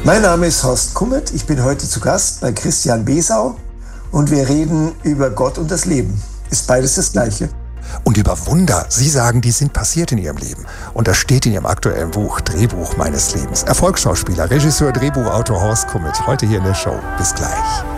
Mein Name ist Horst Kummet. Ich bin heute zu Gast bei Christian Besau und wir reden über Gott und das Leben. Ist beides das Gleiche? Und über Wunder. Sie sagen, die sind passiert in Ihrem Leben. Und das steht in Ihrem aktuellen Buch, Drehbuch meines Lebens. Erfolgsschauspieler, Regisseur, Drehbuchautor Horst Kummet. Heute hier in der Show. Bis gleich.